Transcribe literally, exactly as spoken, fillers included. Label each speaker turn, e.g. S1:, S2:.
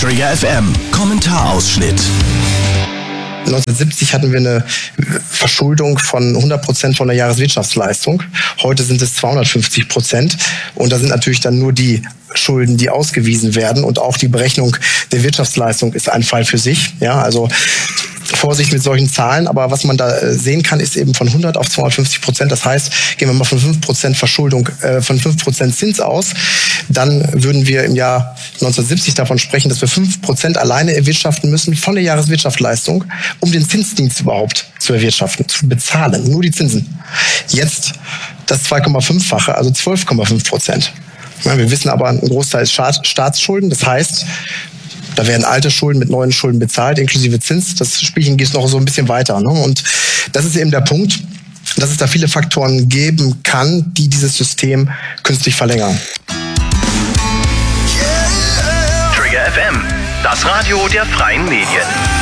S1: Trigger F M, Kommentarausschnitt.
S2: neunzehnhundertsiebzig hatten wir eine Verschuldung von hundert Prozent von der Jahreswirtschaftsleistung. Heute sind es zweihundertfünfzig Prozent. Und da sind natürlich dann nur die Schulden, die ausgewiesen werden. Und auch die Berechnung der Wirtschaftsleistung ist ein Fall für sich. Ja, also Vorsicht mit solchen Zahlen. Aber was man da sehen kann, ist eben von hundert auf zweihundertfünfzig Prozent. Das heißt, gehen wir mal von fünf Prozent Verschuldung, äh, von fünf Prozent Zins aus, dann würden wir im Jahr neunzehnhundertsiebzig davon sprechen, dass wir fünf Prozent alleine erwirtschaften müssen von der Jahreswirtschaftsleistung, um den Zinsdienst überhaupt zu erwirtschaften, zu bezahlen. Nur die Zinsen. Jetzt das zwei Komma fünffache, also zwölf Komma fünf Prozent. Ja, wir wissen aber, ein Großteil ist Staatsschulden. Das heißt, da werden alte Schulden mit neuen Schulden bezahlt, inklusive Zins. Das Spielchen geht noch so ein bisschen weiter. Ne? Und das ist eben der Punkt, dass es da viele Faktoren geben kann, die dieses System künstlich verlängern.
S1: Trigger F M, das Radio der freien Medien.